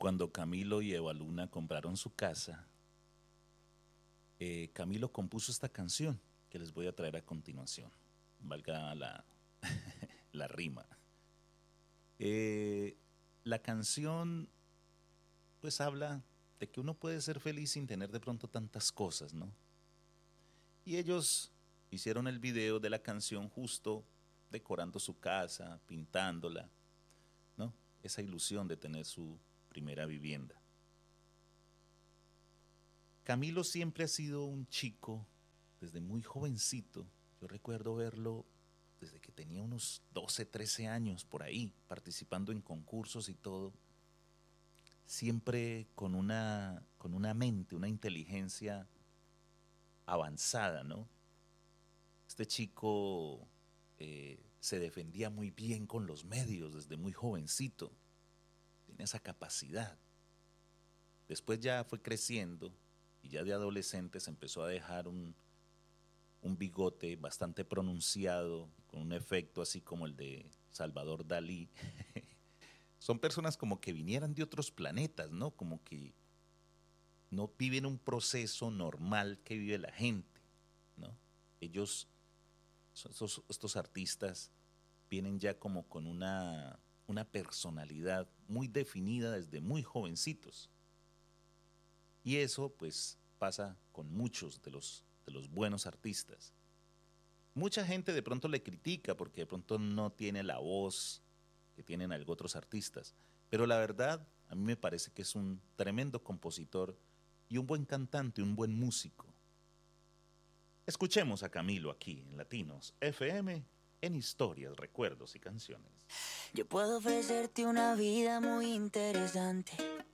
Cuando Camilo y Eva Luna compraron su casa, Camilo compuso esta canción que les voy a traer a continuación. Valga la rima. Eh, la canción pues habla de que uno puede ser feliz sin tener de pronto tantas cosas, ¿no? Y ellos hicieron el video de la canción justo decorando su casa, pintándola, ¿no? Esa ilusión de tener su primera vivienda. Camilo siempre ha sido un chico desde muy jovencito. Yo recuerdo verlo desde que tenía unos 12, 13 años por ahí, participando en concursos y todo, siempre con una mente, una inteligencia avanzada, ¿no? Este chico se defendía muy bien con los medios desde muy jovencito, tenía esa capacidad. Después ya fue creciendo y ya de adolescente se empezó a dejar un bigote bastante pronunciado, con un efecto así como el de Salvador Dalí. Son personas como que vinieran de otros planetas, ¿no? Como que no viven un proceso normal que vive la gente, ¿no? Ellos, estos artistas, vienen ya como con una personalidad muy definida desde muy jovencitos. Y eso pues pasa con muchos de los buenos artistas. Mucha gente de pronto le critica porque de pronto no tiene la voz que tienen otros artistas, pero la verdad a mí me parece que es un tremendo compositor y un buen cantante, un buen músico. Escuchemos a Camilo aquí en Latinos FM en historias, recuerdos y canciones. Yo puedo ofrecerte una vida muy interesante,